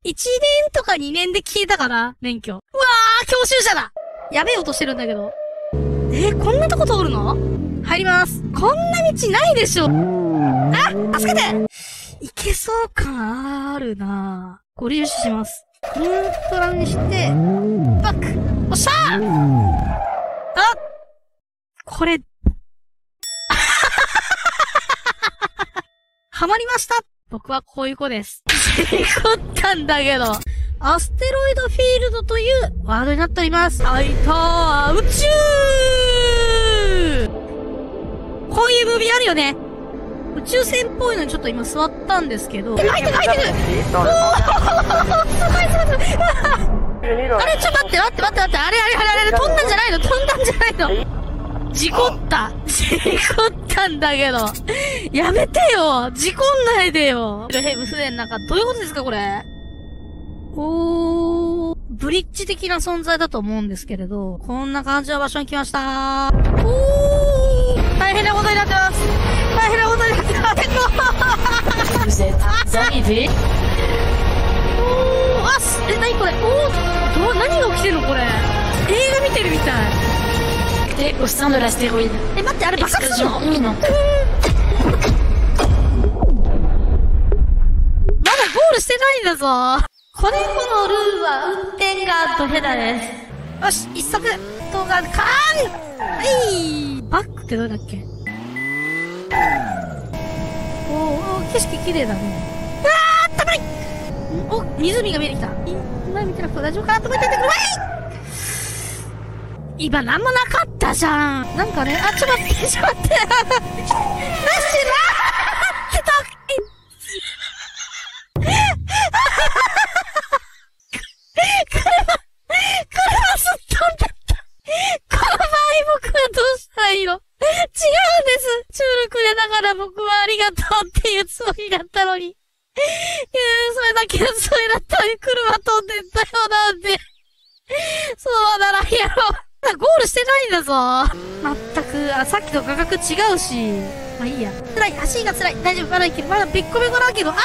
1年とか2年で消えたかな免許。うわー、教習車だ。やべえ音してるんだけど。こんなとこ通るの？入ります。こんな道ないでしょ。あ、助けて！いけそう感あるなぁ。ご利用します。フルートラにして、バック！おっしゃー！あ！これ、ハマりました。僕はこういう子です。事故ったんだけど。アステロイドフィールドというワードになっております。はいたー、宇宙！こういうムービーあるよね。宇宙船っぽいのにちょっと今座ったんですけど。入ってくるおーすごいすごいすごいあれちょっと待って。あれ飛んだんじゃないの事故ったんだけど。やめてよ事故んないでよヘブ船なんかどういうことですかこれ。ブリッジ的な存在だと思うんですけれど、こんな感じの場所に来ました大変なことになってます。何これ何が起きてるのこれ。映画見てるみたい。 au sein de l'astéroïde. 待って、あれ爆発するの？ Explosion imminente. まだゴールしてないんだぞ。これのルールは運転がドヘダです。よし、一足動画カーンバックってどれだっけ？景色綺麗だね。あったまい！湖が見えてきた。今見てなくて大丈夫かなと思っててください！今なんもなかったじゃん。なんかね、ちょっと待って。なしなーって車すっ飛んじゃった。この場合僕はどうしたらいいの？違うんです。中力でだから僕はありがとうっていうつもりだったのに。それだけのつもりだったのに車飛んでったよなんで。そうならんやろ。ゴールしてないんだぞ。まったく、さっきと価格違うし。まあいいや。辛い、足が辛い。大丈夫、まだいける。まだべっこべこだけど、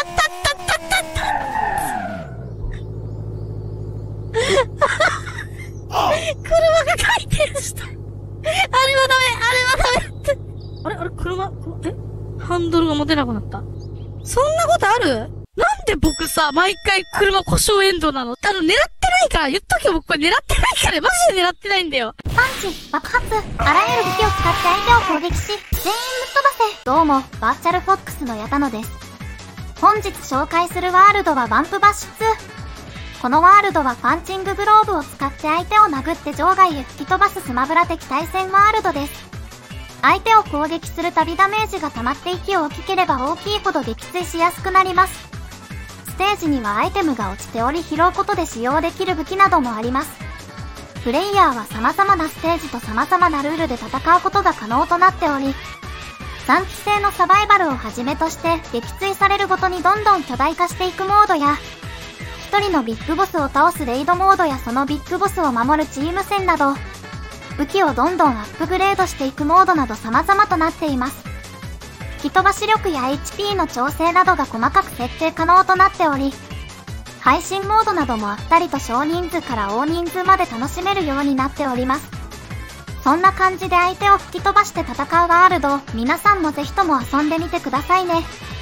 車が回転した。あれはダメって。あれ車、ハンドルが持てなくなった。そんなことある？なんで僕さ、毎回車故障エンドなの？狙ってないから、言っとけよ、僕これ狙ってないから、マジで狙ってないんだよ。 パンチ、爆発、あらゆる武器を使って相手を攻撃し、全員ぶっ飛ばせ。どうも、バーチャルフォックスのヤタノです。本日紹介するワールドはバンプバッシュ2。このワールドはパンチンググローブを使って相手を殴って場外へ吹き飛ばすスマブラ的対戦ワールドです。相手を攻撃するたびダメージが溜まって息を大きければ大きいほど撃墜しやすくなります。ステージにはアイテムが落ちており拾うことで使用できる武器などもあります。プレイヤーは様々なステージと様々なルールで戦うことが可能となっており、3期生のサバイバルをはじめとして撃墜されるごとにどんどん巨大化していくモードや、一人のビッグボスを倒すレイドモードやそのビッグボスを守るチーム戦など、武器をどんどんアップグレードしていくモードなど様々となっています。吹き飛ばし力や HP の調整などが細かく設定可能となっており、配信モードなどもあったりと少人数から大人数まで楽しめるようになっております。そんな感じで相手を吹き飛ばして戦うワールド、皆さんもぜひとも遊んでみてくださいね。